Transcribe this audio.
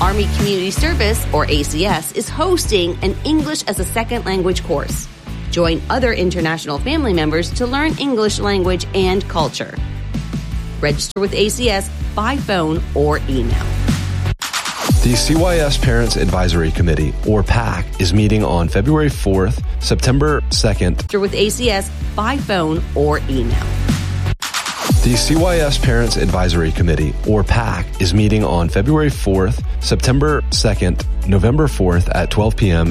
Army Community Service, or ACS, is hosting an English as a Second Language course. Join other international family members to learn English language and culture. Register with ACS by phone or email. The CYS Parents Advisory Committee, or PAC, is meeting on February 4th, September 2nd. Register with ACS by phone or email. The CYS Parents Advisory Committee, or PAC, is meeting on February 4th, September 2nd, November 4th at 12 p.m.